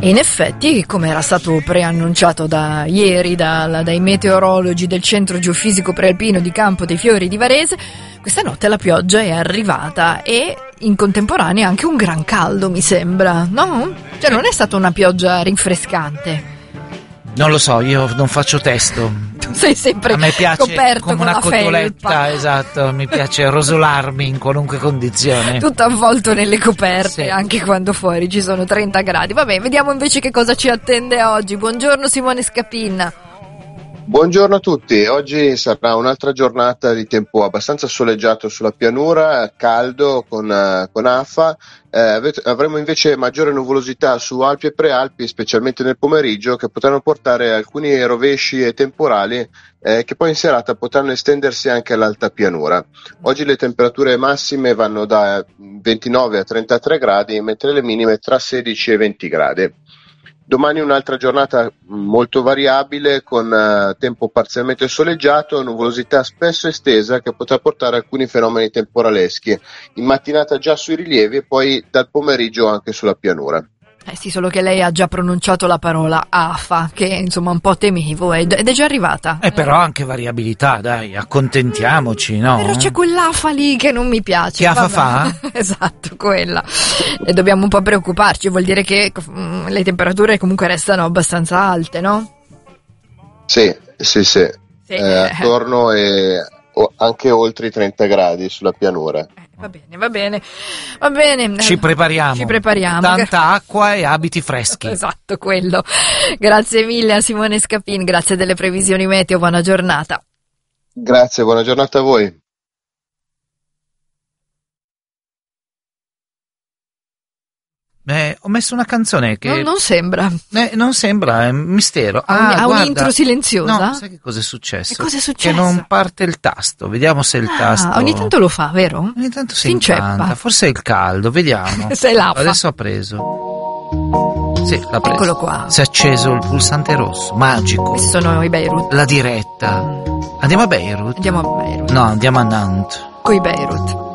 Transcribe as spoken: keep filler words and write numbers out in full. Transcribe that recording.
E in effetti, come era stato preannunciato da ieri da, dai meteorologi del Centro Geofisico Prealpino di Campo dei Fiori di Varese, questa notte la pioggia è arrivata e in contemporanea anche un gran caldo, mi sembra, no? Cioè non è stata una pioggia rinfrescante. Non lo so, io non faccio testo. Tu sei sempre a me piace coperto come con una la cotoletta, felpa. esatto, mi piace rosolarmi in qualunque condizione. Tutto avvolto nelle coperte, Sì. anche quando fuori ci sono trenta gradi. Vabbè, vediamo invece che cosa ci attende oggi. Buongiorno Simone Scapin. Buongiorno a tutti, oggi sarà un'altra giornata di tempo abbastanza soleggiato sulla pianura, caldo con, uh, con afa, eh, avete, avremo invece maggiore nuvolosità su Alpi e Prealpi, specialmente nel pomeriggio, che potranno portare alcuni rovesci e temporali eh, che poi in serata potranno estendersi anche all'alta pianura. Oggi le temperature massime vanno da ventinove a trentatré gradi, mentre le minime tra sedici e venti gradi. Domani un'altra giornata molto variabile con uh, tempo parzialmente soleggiato, nuvolosità spesso estesa che potrà portare alcuni fenomeni temporaleschi. In mattinata già sui rilievi e poi dal pomeriggio anche sulla pianura. Eh sì, solo che lei ha già pronunciato la parola afa, che insomma un po' temevo, ed è già arrivata. Eh, però anche variabilità, dai, accontentiamoci, no? Però c'è quell'afa lì che non mi piace. Che afa Vabbè. fa? Esatto, quella. E dobbiamo un po' preoccuparci, vuol dire che mm, le temperature comunque restano abbastanza alte, no? Sì, sì, sì, Sì. eh, attorno e o, anche oltre i trenta gradi sulla pianura. Va bene, va bene, va bene. Ci prepariamo. Ci prepariamo. Tanta acqua e abiti freschi. Esatto, quello. Grazie mille a Simone Scapin, grazie delle previsioni meteo, buona giornata. Grazie, buona giornata a voi. Eh, ho messo una canzone che No, non sembra. Eh, non sembra, è un mistero. Ha un- Ah, ha guarda. un'intro silenziosa? No, sai che cosa è successo? E cosa è Che successo? non parte il tasto. Vediamo se il Ah, tasto. ogni tanto lo fa, vero? Ogni tanto si Si inceppa. incanta. Forse è il caldo, vediamo. Se l'afa. Adesso ha preso. Sì, l'ha preso. Eccolo qua. Si è acceso il pulsante rosso, magico. Questi sono i Beirut. La diretta. Andiamo a Beirut? Andiamo a Beirut. No, andiamo a Nantes. Coi Beirut.